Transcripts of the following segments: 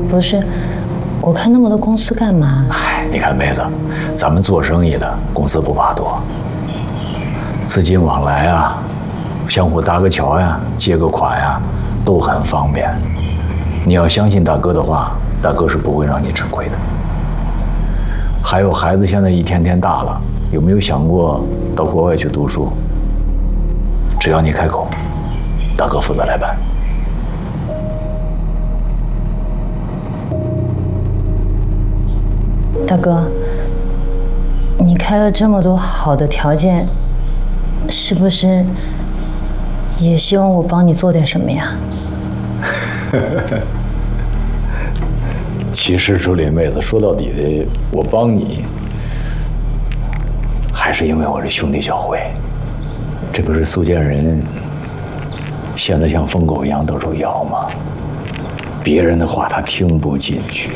不是，我看那么多公司干嘛？ 嗨，你看妹子，咱们做生意的，公司不怕多，资金往来啊，相互搭个桥呀，借个款呀，都很方便。你要相信大哥的话，大哥是不会让你吃亏的。还有孩子现在一天天大了，有没有想过到国外去读书？只要你开口，大哥负责来办。 大哥，你开了这么多好的条件，是不是也希望我帮你做点什么呀？ 其实周丽妹子，说到底的，我帮你，还是因为我这兄弟小辉。这不是苏建仁现在像疯狗一样到处摇吗？别人的话他听不进去。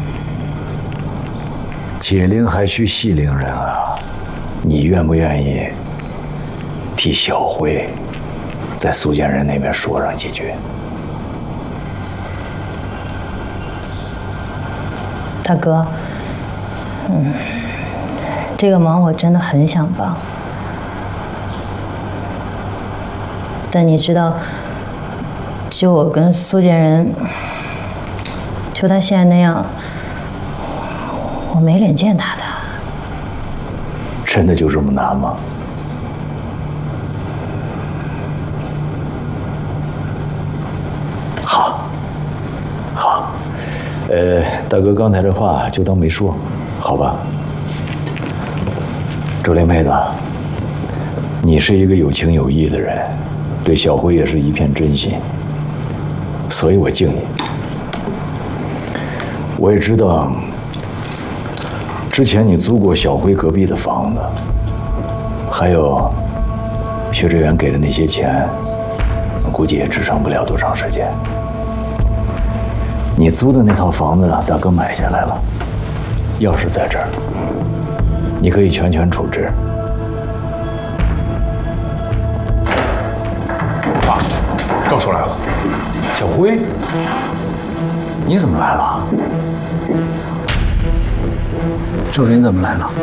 解铃还须系铃人啊！你愿不愿意替小辉在苏建仁那边说上几句？ 大哥，这个忙我真的很想帮，但你知道，就我跟苏建仁，就他现在那样，我没脸见他的。 真的就这么难吗？好，好，大哥刚才这话就当没说，好吧？周丽妹子，你是一个有情有义的人，对小辉也是一片真心，所以我敬你。我也知道，之前你租过小辉隔壁的房子，还有薛志远给的那些钱，估计也支撑不了多长时间。你租的那套房子，大哥买下来了，钥匙在这儿，你可以全权处置。 爸，赵叔来了。 小辉，你怎么来了？ 周林怎么来了？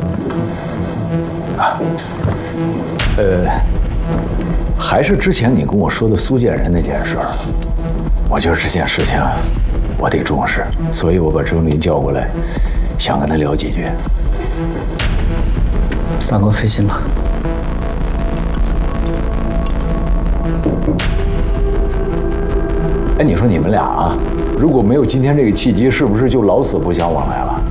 还是之前你跟我说的苏建仁那件事儿。我觉得这件事情我得重视，所以我把周林叫过来，想跟他聊几句。 大哥费心了。 哎，你说你们俩啊，如果没有今天这个契机，是不是就老死不相往来了？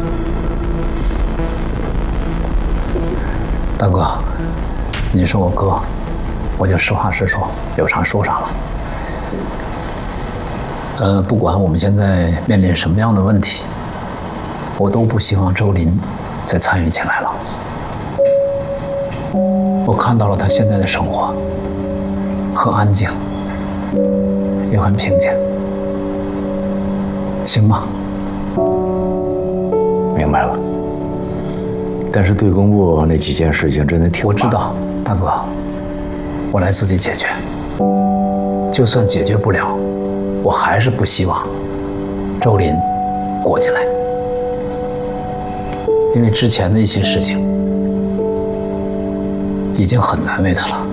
大哥，你是我哥，我就实话实说，有啥说啥了。不管我们现在面临什么样的问题，我都不希望周林再参与进来了。我看到了他现在的生活，很安静，也很平静，行吗？ 明白了。但是对公部那几件事情真的挺…… 我知道，大哥，我来自己解决。就算解决不了，我还是不希望周林过进来，因为之前的一些事情已经很难为他了。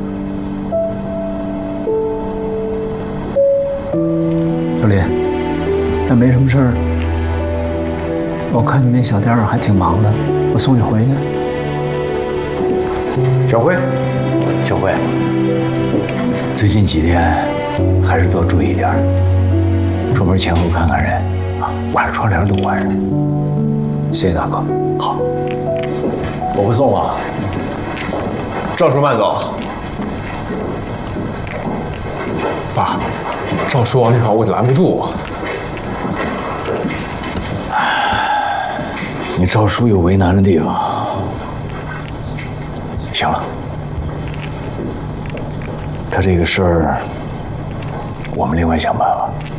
周林，要没什么事儿，我看你那小店儿还挺忙的，我送你回去。 小辉，小辉，最近几天还是多注意点儿，出门前后看看人啊，晚上窗帘都关上。 谢谢大哥。 好，我不送了。 赵叔慢走。爸，赵叔往里跑，我拦不住。 你赵叔有为难的地方。行了，他这个事儿，我们另外想办法。